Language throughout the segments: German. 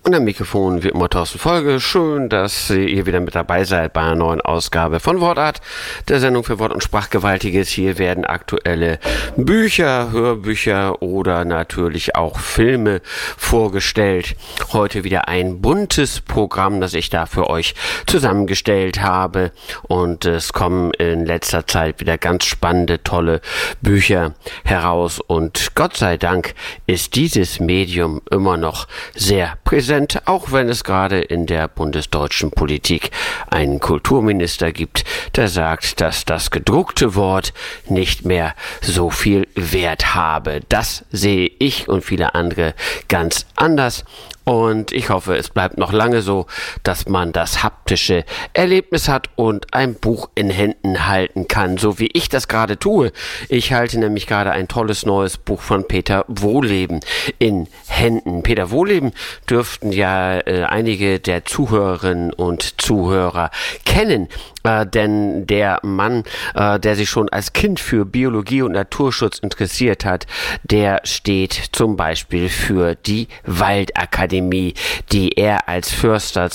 Und am Mikrofon wie immer Thorsten Folge. Schön, dass ihr wieder mit dabei seid bei einer neuen Ausgabe von Wortart, der Sendung für Wort- und Sprachgewaltiges. Hier werden aktuelle Bücher, Hörbücher oder natürlich auch Filme vorgestellt. Heute wieder ein buntes Programm, das ich da für euch zusammengestellt habe. Und es kommen in letzter Zeit wieder ganz spannende, tolle Bücher heraus. Und Gott sei Dank ist dieses Medium immer noch sehr präsent, auch wenn es gerade in der bundesdeutschen Politik einen Kulturminister gibt, der sagt, dass das gedruckte Wort nicht mehr so viel Wert habe. Das sehe ich und viele andere ganz anders. Und ich hoffe, es bleibt noch lange so, dass man das haptische Erlebnis hat und ein Buch in Händen halten kann, so wie ich das gerade tue. Ich halte nämlich gerade ein tolles neues Buch von Peter Wohlleben in Händen. Peter Wohlleben dürften ja einige der Zuhörerinnen und Zuhörer kennen, denn der Mann, der sich schon als Kind für Biologie und Naturschutz interessiert hat, der steht zum Beispiel für die Waldakademie, die er als Förster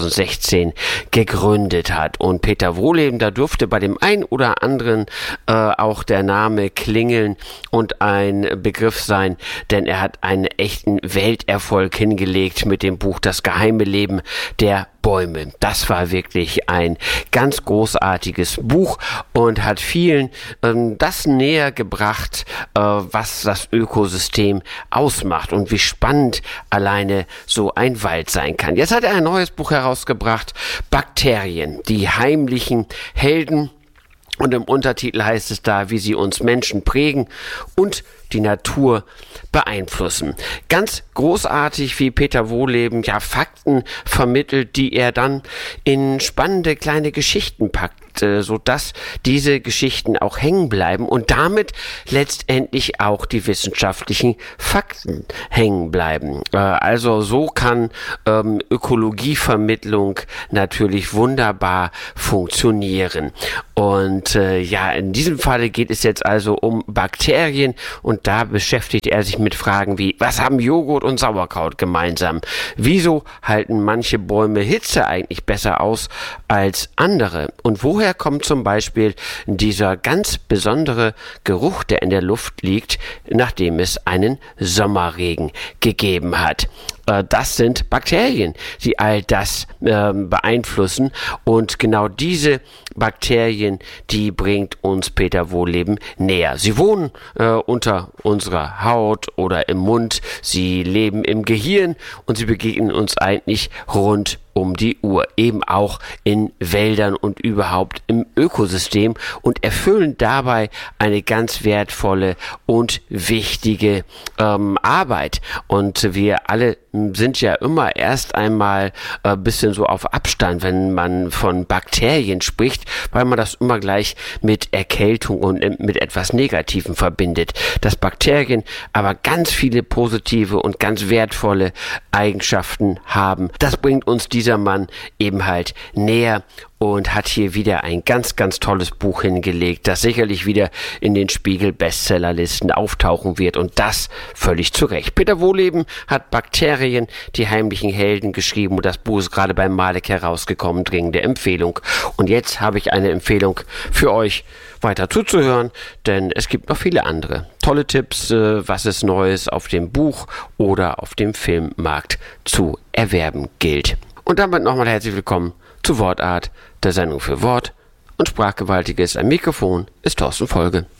2016 gegründet hat. Und Peter Wohlleben, da dürfte bei dem einen oder anderen auch der Name klingeln und ein Begriff sein, denn er hat einen echten Welterfolg hingelegt mit dem Buch Das geheime Leben der Bäume. Das war wirklich ein ganz großartiges Buch und hat vielen das näher gebracht, was das Ökosystem ausmacht und wie spannend alleine so ein Wald sein kann. Jetzt hat er ein neues Buch herausgebracht, Bakterien, die heimlichen Helden. Und im Untertitel heißt es da, wie sie uns Menschen prägen und die Natur beeinflussen. Ganz großartig, wie Peter Wohlleben ja Fakten vermittelt, die er dann in spannende kleine Geschichten packt, sodass diese Geschichten auch hängen bleiben und damit letztendlich auch die wissenschaftlichen Fakten hängen bleiben. Also so kann Ökologievermittlung natürlich wunderbar funktionieren. Und in diesem Falle geht es jetzt also um Bakterien und da beschäftigt er sich mit Fragen wie, was haben Joghurt und Sauerkraut gemeinsam? Wieso halten manche Bäume Hitze eigentlich besser aus als andere? Und woher kommt zum Beispiel dieser ganz besondere Geruch, der in der Luft liegt, nachdem es einen Sommerregen gegeben hat? Das sind Bakterien, die all das beeinflussen und genau diese Bakterien, die bringt uns Peter Wohlleben näher. Sie wohnen unter unserer Haut oder im Mund, sie leben im Gehirn und sie begegnen uns eigentlich rund um die Uhr, eben auch in Wäldern und überhaupt im Ökosystem und erfüllen dabei eine ganz wertvolle und wichtige Arbeit. Und wir alle sind ja immer erst einmal ein bisschen so auf Abstand, wenn man von Bakterien spricht, weil man das immer gleich mit Erkältung und mit etwas Negativem verbindet. Dass Bakterien aber ganz viele positive und ganz wertvolle Eigenschaften haben, das bringt uns dieser Mann eben halt näher und hat hier wieder ein ganz, ganz tolles Buch hingelegt, das sicherlich wieder in den Spiegel-Bestsellerlisten auftauchen wird und das völlig zu Recht. Peter Wohlleben hat Bakterien, die heimlichen Helden geschrieben und das Buch ist gerade beim Malek herausgekommen, dringende Empfehlung. Und jetzt habe ich eine Empfehlung für euch, weiter zuzuhören, denn es gibt noch viele andere tolle Tipps, was es Neues auf dem Buch oder auf dem Filmmarkt zu erwerben gilt. Und damit nochmal herzlich willkommen zu Wortart, der Sendung für Wort- und Sprachgewaltiges. Am Mikrofon ist Thorsten Folge.